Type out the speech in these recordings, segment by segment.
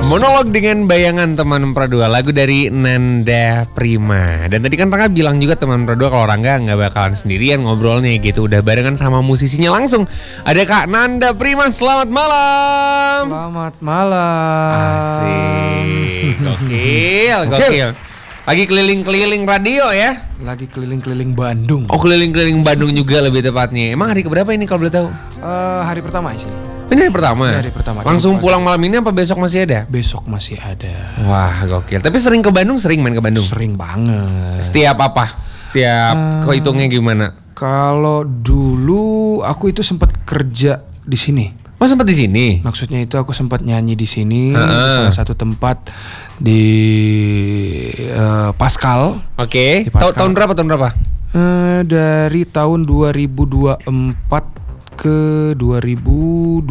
Monolog dengan bayangan teman Pradua, lagu dari Nanda Prima. Dan tadi kan Rangga bilang juga teman Pradua kalau Rangga nggak bakalan sendirian ngobrolnya gitu, udah barengan sama musisinya langsung. Ada Kak Nanda Prima, selamat malam. Selamat malam. Asik, gokil. Lagi keliling-keliling radio ya? Lagi keliling-keliling Bandung. Oh, keliling-keliling Bandung juga lebih tepatnya. Emang hari keberapa ini kalau boleh tahu? Hari pertama sih. Ini hari pertama? Hari pertama. Langsung pulang malam ini apa besok masih ada? Besok masih ada. Wah, gokil. Tapi sering ke Bandung, sering main ke Bandung? Sering banget. Setiap apa? Setiap kehitungnya gimana? Kalau dulu aku itu sempat kerja di sini. Oh, sempat di sini? Maksudnya itu aku sempat nyanyi di sini di salah satu tempat di Pascal. Oke. Di Pascal. Tahun berapa? Dari tahun 2024 ke 2025.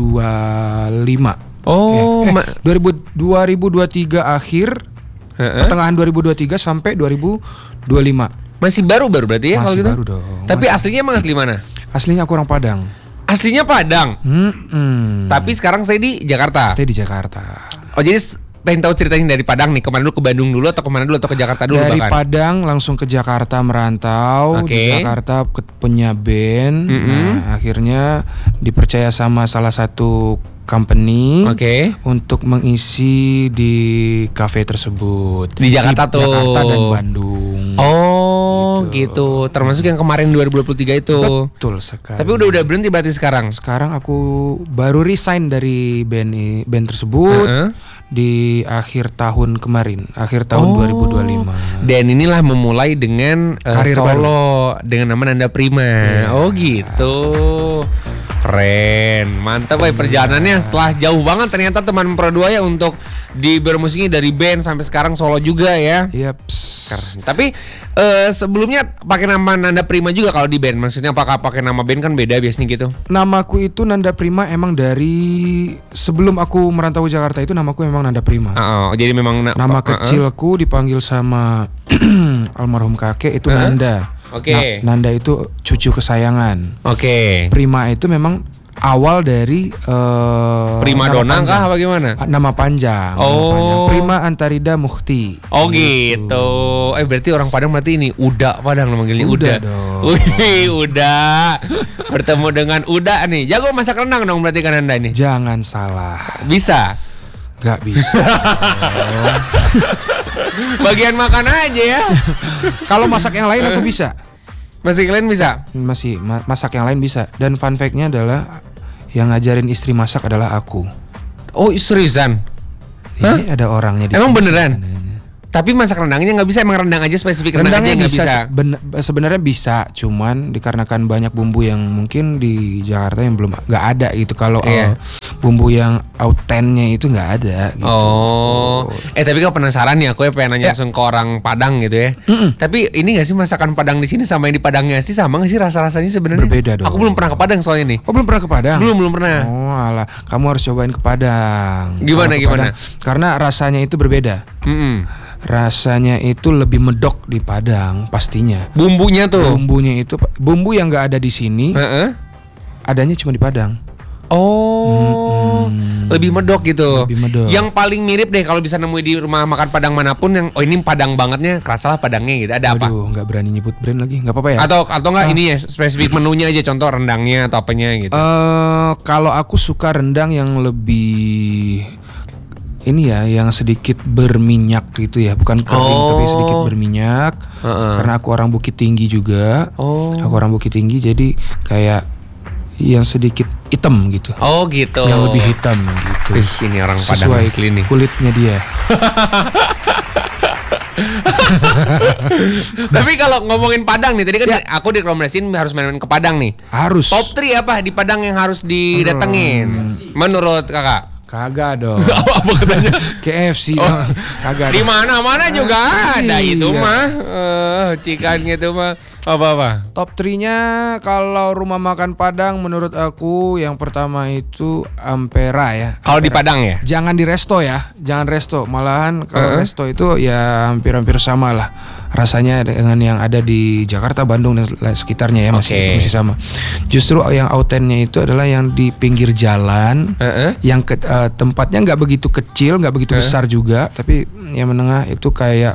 Oh, 2023 akhir, pertengahan 2023 sampai 2025. Masih baru berarti ya kalau gitu? Baru dong. Tapi aslinya emang asli mana? Aslinya aku orang Padang. Aslinya Padang. Tapi sekarang stay di Jakarta. Stay di Jakarta. Oh, jadi pengen tahu ceritanya dari Padang nih. Kemana dulu, ke Bandung dulu atau kemana dulu atau ke Jakarta dulu? Dari bahkan? Padang langsung ke Jakarta merantau. Di Jakarta punya band. Nah, akhirnya dipercaya sama salah satu company untuk mengisi di kafe tersebut. Di Jakarta tuh. Jakarta dan Bandung. Oh, gitu. Termasuk yang kemarin 2023 itu. Betul sekali. Tapi udah berhenti berarti sekarang. Sekarang aku baru resign dari band tersebut di akhir tahun kemarin, akhir tahun 2025. Dan inilah memulai dengan karir solo baru dengan nama Nanda Prima. Oh, gitu. Keren, mantap perjalanannya setelah jauh banget ternyata teman Pradua ya untuk di bermusiknya dari band sampai sekarang solo juga ya. Keren. Tapi sebelumnya pakai nama Nanda Prima juga kalau di band. Maksudnya apakah pakai nama band kan beda biasanya gitu? Namaku itu Nanda Prima emang dari sebelum aku merantau ke Jakarta itu namaku memang Nanda Prima. Jadi memang nama kecilku dipanggil sama almarhum kakek itu Nanda. Nanda itu cucu kesayangan. Prima itu memang awal dari Prima Dona kah apa gimana? Nama panjang. Prima Antarida Mukhti. Oh gitu. Berarti orang Padang berarti ini Uda Padang manggilnya Uda. Dong. Uda. Bertemu dengan Uda nih. Jago masak rendang dong berarti kan Anda ini. Jangan salah. Bisa? Gak bisa. Bagian makan aja ya. Kalau masak yang lain aku bisa. Masak yang lain bisa? Masak yang lain bisa. Dan fun fact-nya adalah yang ngajarin istri masak adalah aku. Oh, seriusan? Ini ada orangnya di Emang sini. beneran? Tapi masak rendangnya nggak bisa, emang rendang aja spesifik rendang aja nggak bisa. Sebenarnya bisa, cuman dikarenakan banyak bumbu yang mungkin di Jakarta yang belum nggak ada gitu. Kalau bumbu yang autennya itu nggak ada gitu. Tapi kau penasaran nih, aku pengen nanya langsung ke orang Padang gitu ya. Tapi ini nggak sih masakan Padang di sini sama yang di Padangnya asli sama nggak sih rasa-rasanya sebenarnya? Berbeda dong. Aku belum pernah ke Padang soalnya nih. Oh, belum pernah ke Padang? Belum pernah. Oh alah, kamu harus cobain ke Padang. Gimana? Padang, karena rasanya itu berbeda. Rasanya itu lebih medok di Padang pastinya. Bumbunya tuh? Bumbunya itu bumbu yang nggak ada di sini. Adanya cuma di Padang. Lebih medok gitu. Lebih medok. Yang paling mirip deh kalau bisa nemuin di rumah makan Padang manapun yang ini Padang bangetnya, kerasalah Padangnya gitu. Ada apa? Aduh, nggak berani nyebut brand lagi, nggak apa-apa ya? Atau nggak ini ya spesifik menunya aja, contoh rendangnya atau apanya gitu. Kalau aku suka rendang yang lebih ini ya, yang sedikit berminyak gitu ya, bukan kering tapi sedikit berminyak. Karena aku orang Bukit Tinggi juga. Aku orang Bukit Tinggi, jadi kayak yang sedikit hitam gitu. Oh gitu. Yang lebih hitam gitu. Ini orang Padang asli nih. Kulitnya dia. Tapi kalau ngomongin Padang nih, tadi kan aku direkomendasiin harus main-main ke Padang nih. Harus. Top 3 apa di Padang yang harus didatengin? Menurut kakak? Kagak dong. Apa katanya? KFC. Kagak. Di mana-mana juga ada itu mah. Cikan gitu mah. Apa-apa? Top 3-nya kalau rumah makan Padang menurut aku yang pertama itu Ampera ya. Kalau di Padang ya? Jangan di resto ya, jangan resto. Malahan kalau resto itu ya hampir-hampir sama lah rasanya dengan yang ada di Jakarta, Bandung dan sekitarnya ya, masih sama. Justru yang autennya itu adalah yang di pinggir jalan, yang tempatnya nggak begitu kecil, nggak begitu besar juga, tapi yang menengah itu kayak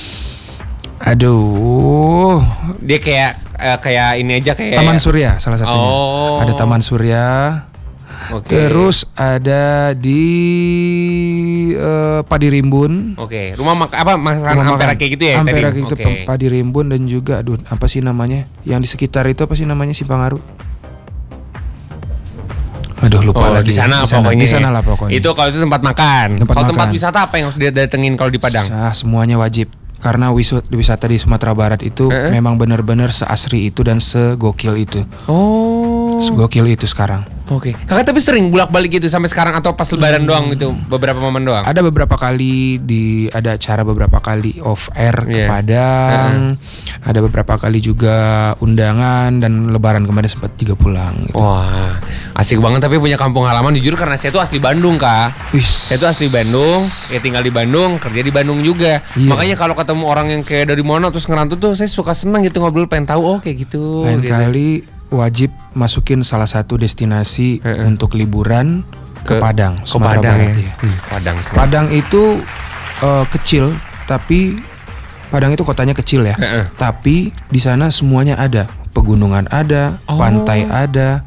aduh, dia kayak ini aja kayak Taman Surya salah satunya. Ada Taman Surya. Terus ada di Padirimbun. Rumah makan Ampera kayak gitu ya? Ampera kayak gitu, Padirimbun dan juga aduh apa sih namanya? Yang di sekitar itu apa sih namanya, Simpangaru? Aduh lupa lagi. Di sana lah pokoknya. Itu kalau itu tempat makan. Kalau tempat wisata apa yang harus dia datengin kalau di Padang? Semuanya wajib. Karena wisata di Sumatera Barat itu memang benar-benar seasri itu dan segokil itu. Segokil itu sekarang. Kakak tapi sering bolak-balik gitu sampai sekarang atau pas lebaran doang gitu, beberapa momen doang? Ada beberapa kali ada acara beberapa kali off air ke Padang. Ada beberapa kali juga undangan dan lebaran kemarin sempat juga pulang gitu. Wah, asik banget tapi punya kampung halaman jujur karena saya tuh asli Bandung, Kak. Saya tuh asli Bandung, ya tinggal di Bandung, kerja di Bandung juga. Makanya kalau ketemu orang yang kayak dari mana terus ngerantau tuh saya suka senang gitu ngobrol, pengen tahu kayak gitu. Lain kali wajib masukin salah satu destinasi untuk liburan ke Padang, Sumatera Barat ya. Padang itu kecil, tapi Padang itu kotanya kecil ya. Tapi di sana semuanya ada, pegunungan ada, pantai ada,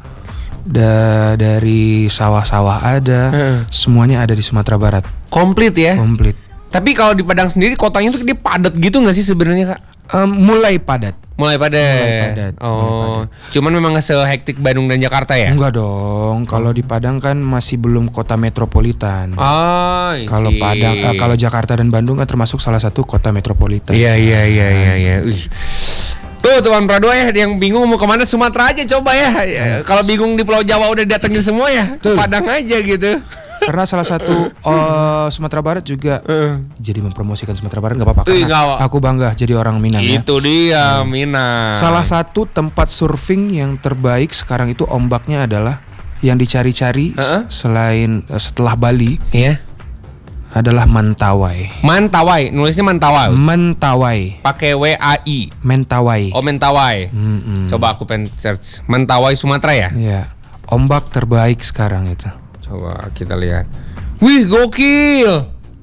dari sawah-sawah ada, semuanya ada di Sumatera Barat. Komplit ya? Komplit. Tapi kalau di Padang sendiri kotanya tuh dia padat gitu nggak sih sebenarnya, Kak? Mulai padat. Mulai padat. Cuman memang nggak sehektik Bandung dan Jakarta ya? Enggak dong. Kalau di Padang kan masih belum kota metropolitan. Kalau Padang, kalau Jakarta dan Bandung kan termasuk salah satu kota metropolitan. Iya. Tuh teman Pradoa ya, yang bingung mau kemana Sumatera aja coba ya. Kalau bingung di Pulau Jawa udah datengin semua ya, ke Padang aja gitu. Karena salah satu Sumatera Barat juga jadi mempromosikan Sumatera Barat nggak apa-apa. Karena aku bangga jadi orang Minang ya. Itu dia Minang. Salah satu tempat surfing yang terbaik sekarang itu ombaknya adalah yang dicari-cari selain setelah Bali. Iya. Adalah Mentawai. Mentawai, nulisnya Mentawai. Mentawai. Pakai WAI. Mentawai. Mentawai. Coba aku pengen search Mentawai Sumatera ya. Iya. Ombak terbaik sekarang itu. Coba kita lihat. Wih, gokil.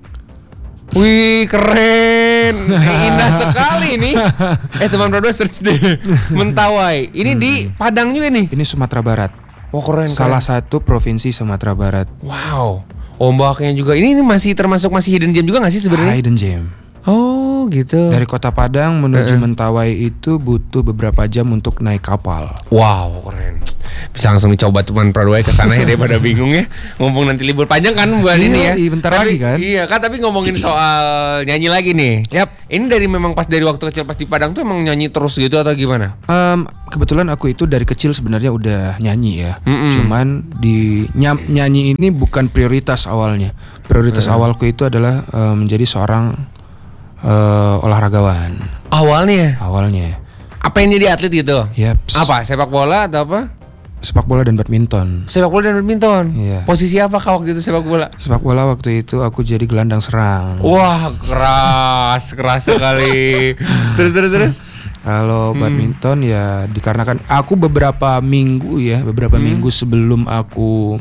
Wih, keren. Indah sekali nih. Teman Pradoa search deh. Mentawai. Ini di Padang juga nih. Ini Sumatera Barat. Keren. Salah satu provinsi Sumatera Barat. Wow. Ombaknya juga. Ini masih termasuk hidden gem juga nggak sih sebenarnya? Hidden gem. Gitu. Dari kota Padang menuju Mentawai itu butuh beberapa jam untuk naik kapal. Wow, keren. Bisa langsung dicoba teman Pradoa ke sana ya daripada bingung ya. Mumpung nanti libur panjang kan bulan ini ya. Iya, bentar lagi kan. Iya kan, tapi ngomongin soal nyanyi lagi nih. Ini memang pas dari waktu kecil pas di Padang tuh emang nyanyi terus gitu atau gimana? Kebetulan aku itu dari kecil sebenarnya udah nyanyi ya. Cuman nyanyi ini bukan prioritas awalnya. Prioritas awalku itu adalah menjadi seorang olahragawan. Awalnya. Apa yang jadi atlet gitu? Yaps. Apa? Sepak bola atau apa? Sepak bola dan badminton. Iya. Posisi apa kau waktu itu sepak bola? Sepak bola waktu itu aku jadi gelandang serang. Wah, keras sekali. Terus. Kalau badminton ya dikarenakan aku beberapa minggu minggu sebelum aku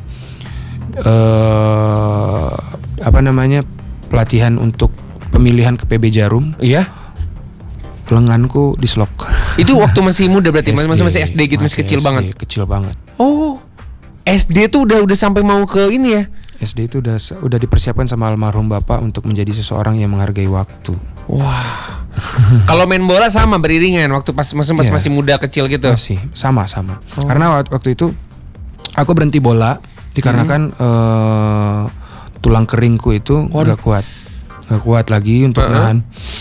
pelatihan untuk pemilihan ke PB Jarum. Iya. Lenganku dislok. Itu waktu masih muda berarti, masih SD gitu, masih kecil banget. Kecil banget. SD tuh udah sampai mau ke ini ya. SD itu udah dipersiapkan sama almarhum bapak untuk menjadi seseorang yang menghargai waktu. Wah. Kalau main bola sama beriringan waktu pas masih muda kecil gitu. Masih sama. Karena waktu itu aku berhenti bola dikarenakan tulang keringku itu nggak kuat lagi untuk nahan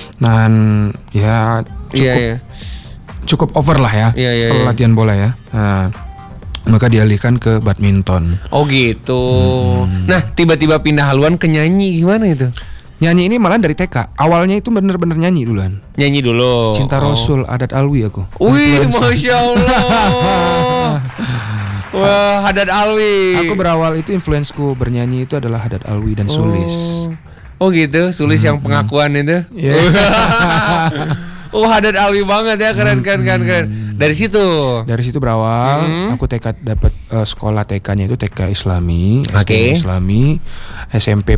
ya cukup over lah ya kalau latihan bola ya. Maka dialihkan ke badminton. Gitu. Nah, tiba-tiba pindah haluan ke nyanyi, gimana itu? Nyanyi ini malah dari TK. Awalnya itu bener-bener nyanyi duluan. Nyanyi dulu. Cinta Rasul, Adat Alwi aku. Wih, Masya Allah. Wah, Haddad Alwi. Aku berawal itu influensku bernyanyi itu adalah Haddad Alwi dan Sulis. Oh gitu, Sulis yang pengakuan itu. Yeah. Oh, Haddad Alwi banget ya, keren. Dari situ berawal, aku tekad dapat sekolah TK-nya itu TK Islami, Oke. Islami, SMP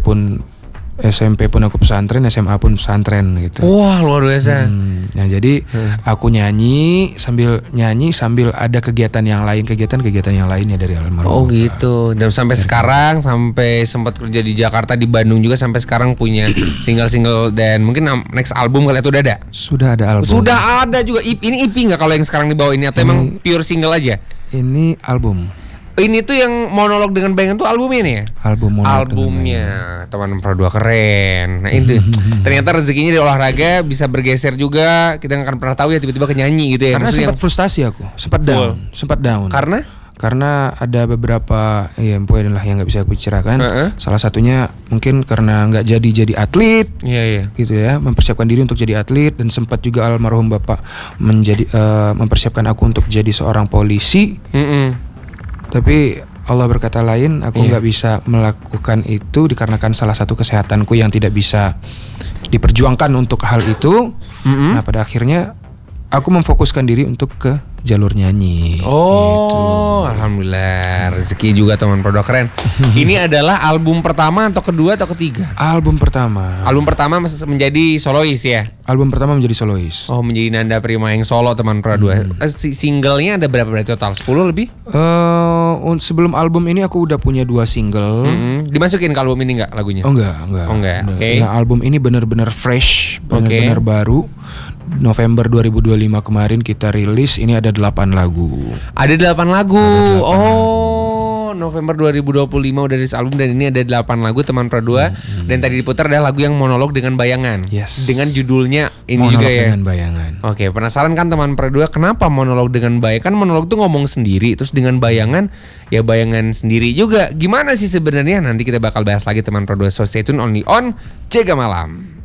pun aku pesantren, SMA pun pesantren gitu. Wah, luar biasa. Nah jadi aku nyanyi sambil ada kegiatan yang lainnya dari almarhum. Oh gitu. Dan sampai sekarang, sampai sempat kerja di Jakarta, di Bandung juga, sampai sekarang punya single dan mungkin next album kali itu udah ada. Sudah ada album. Sudah ada juga. Ini EP nggak kalau yang sekarang dibawa ini atau emang pure single aja? Ini album. Ini tuh yang monolog dengan bayangan tuh albumnya nih ya? Albumnya teman Pro 2 keren. Nah itu ternyata rezekinya di olahraga bisa bergeser juga. Kita nggak akan pernah tahu ya, tiba-tiba ke nyanyi gitu ya. Karena sempat frustasi aku, sempat down. Karena ada beberapa poin lah yang nggak bisa aku bicarakan. Salah satunya mungkin karena nggak jadi atlet. Iya. Gitu ya, mempersiapkan diri untuk jadi atlet, dan sempat juga almarhum bapak mempersiapkan aku untuk jadi seorang polisi. Tapi Allah berkata lain, aku nggak bisa melakukan itu dikarenakan salah satu kesehatanku yang tidak bisa diperjuangkan untuk hal itu. Nah pada akhirnya aku memfokuskan diri untuk ke jalur nyanyi. Gitu. Alhamdulillah, rezeki juga teman Pro 2 keren. Ini adalah album pertama atau kedua atau ketiga? Album pertama. Album pertama menjadi solois ya? Album pertama menjadi solois. Oh, menjadi Nanda Prima yang solo teman Pro 2. Singlenya ada berapa berarti total? 10 lebih? Sebelum album ini aku udah punya 2 single. Dimasukin ke album ini nggak lagunya? Oh enggak. Oke. Nah, album ini benar-benar fresh, benar-benar baru. November 2025 kemarin kita rilis. Ini ada 8 lagu. Ada 8 lagu. November 2025 udah rilis album dan ini ada 8 lagu teman Pro 2. Dan tadi diputar adalah lagu yang monolog dengan bayangan. Yes. Dengan judulnya ini monolog juga ya. Dengan bayangan. Oke, penasaran kan teman Pro 2 kenapa monolog dengan bayangan? Kan monolog tuh ngomong sendiri, terus dengan bayangan ya bayangan sendiri juga. Gimana sih sebenarnya? Nanti kita bakal bahas lagi teman Pro 2. So stay tune only on Jaga Malam.